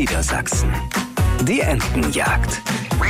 Niedersachsen. Die Entenjagd.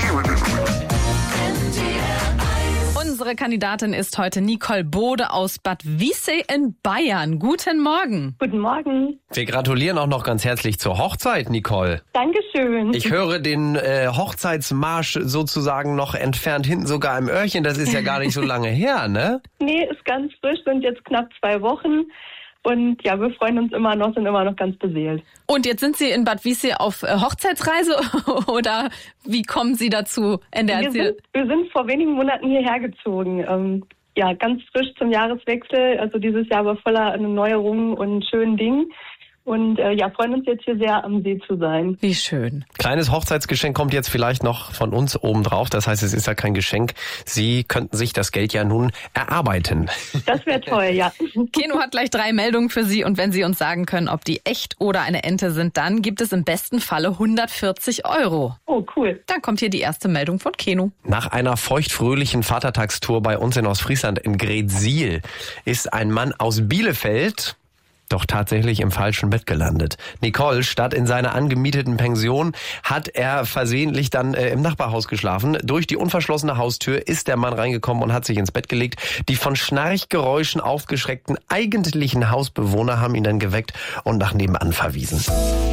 Unsere Kandidatin ist heute Nicole Bode aus Bad Wiessee in Bayern. Guten Morgen. Guten Morgen. Wir gratulieren auch noch ganz herzlich zur Hochzeit, Nicole. Dankeschön. Ich höre den Hochzeitsmarsch sozusagen noch entfernt hinten sogar im Öhrchen. Das ist ja gar nicht so lange her, ne? Nee, ist ganz frisch, sind jetzt knapp 2 Wochen. Und ja, wir freuen uns immer noch, sind immer noch ganz beseelt. Und jetzt sind Sie in Bad Wiessee auf Hochzeitsreise oder wie kommen Sie dazu? Wir sind vor wenigen Monaten hierher gezogen. Ja, ganz frisch zum Jahreswechsel. Also dieses Jahr war voller Neuerungen und schönen Dingen. Und ja, freuen uns jetzt hier sehr, am See zu sein. Wie schön. Kleines Hochzeitsgeschenk kommt jetzt vielleicht noch von uns obendrauf. Das heißt, es ist ja kein Geschenk. Sie könnten sich das Geld ja nun erarbeiten. Das wäre toll, ja. Keno hat gleich 3 Meldungen für Sie. Und wenn Sie uns sagen können, ob die echt oder eine Ente sind, dann gibt es im besten Falle 140 €. Oh, cool. Dann kommt hier die erste Meldung von Keno. Nach einer feuchtfröhlichen Vatertagstour bei uns in Ostfriesland in Greetsiel ist ein Mann aus Bielefeld doch tatsächlich im falschen Bett gelandet. Nicole, statt in seiner angemieteten Pension hat er versehentlich dann im Nachbarhaus geschlafen. Durch die unverschlossene Haustür ist der Mann reingekommen und hat sich ins Bett gelegt. Die von Schnarchgeräuschen aufgeschreckten eigentlichen Hausbewohner haben ihn dann geweckt und nach nebenan verwiesen.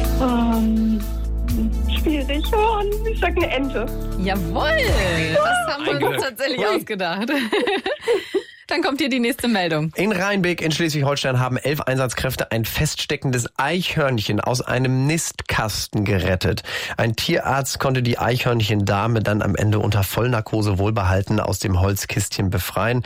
Schwierig. Ich sag eine Ente. Jawohl, das haben wir uns tatsächlich ausgedacht. Dann kommt hier die nächste Meldung. In Rheinbeck in Schleswig-Holstein haben 11 Einsatzkräfte ein feststeckendes Eichhörnchen aus einem Nistkasten gerettet. Ein Tierarzt konnte die Eichhörnchendame dann am Ende unter Vollnarkose wohlbehalten aus dem Holzkistchen befreien.